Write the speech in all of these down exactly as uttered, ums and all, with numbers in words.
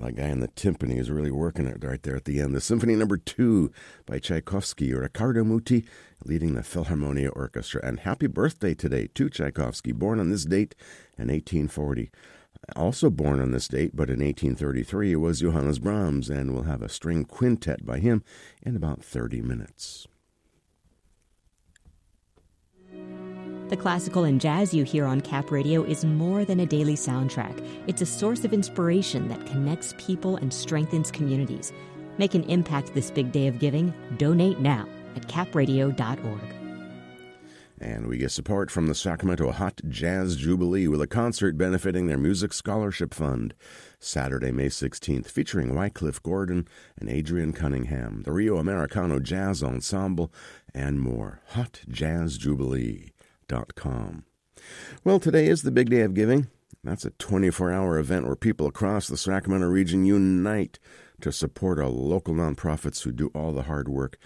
that guy in the timpani is really working it right there at the end. The Symphony Number Two by Tchaikovsky, Riccardo Muti, leading the Philharmonia Orchestra. And happy birthday today to Tchaikovsky, born on this date in eighteen forty. Also born on this date, but in eighteen thirty-three, was Johannes Brahms, and we'll have a string quintet by him in about thirty minutes. The classical and jazz you hear on Cap Radio is more than a daily soundtrack. It's a source of inspiration that connects people and strengthens communities. Make an impact this big day of giving. Donate now at cap radio dot org. And we get support from the Sacramento Hot Jazz Jubilee with a concert benefiting their Music Scholarship Fund. Saturday, May sixteenth, featuring Wycliffe Gordon and Adrian Cunningham, the Rio Americano Jazz Ensemble, and more. hot jazz jubilee dot com. Well, today is the big day of giving. That's a twenty-four hour event where people across the Sacramento region unite to support our local nonprofits who do all the hard work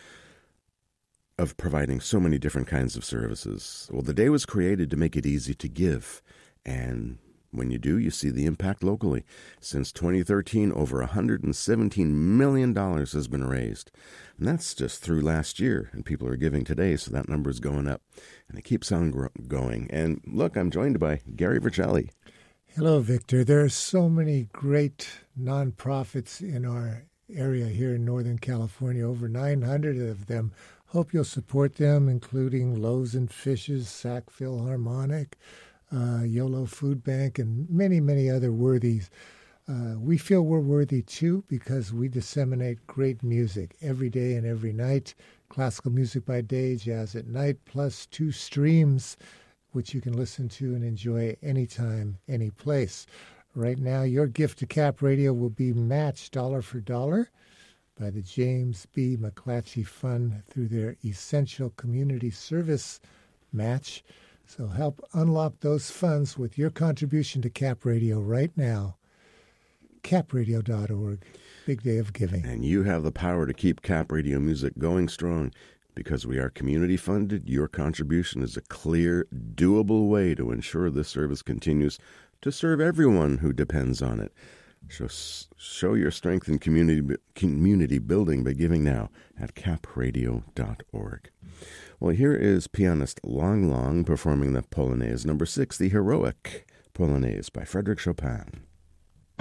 of providing so many different kinds of services. Well, the day was created to make it easy to give, and when you do, you see the impact locally. Since twenty thirteen, over one hundred seventeen million dollars has been raised. And that's just through last year, and people are giving today, so that number is going up. And it keeps on gro- going. And look, I'm joined by Gary Vercelli. Hello, Victor. There are so many great nonprofits in our area here in Northern California, over nine hundred of them. Hope you'll support them, including Loaves and Fishes, Sac Philharmonic, uh, YOLO Food Bank, and many, many other worthies. Uh, we feel we're worthy, too, because we disseminate great music every day and every night. Classical music by day, jazz at night, plus two streams, which you can listen to and enjoy anytime, any place. Right now, your gift to Cap Radio will be matched dollar for dollar by the James B. McClatchy Fund through their Essential Community Service match. So help unlock those funds with your contribution to Cap Radio right now. cap radio dot org. Big day of giving. And you have the power to keep Cap Radio music going strong. Because we are community funded, your contribution is a clear, doable way to ensure this service continues to serve everyone who depends on it. Show, show your strength in community community building by giving now at cap radio dot org. Well, here is pianist Long Long performing the Polonaise number six, the Heroic Polonaise by Frédéric Chopin.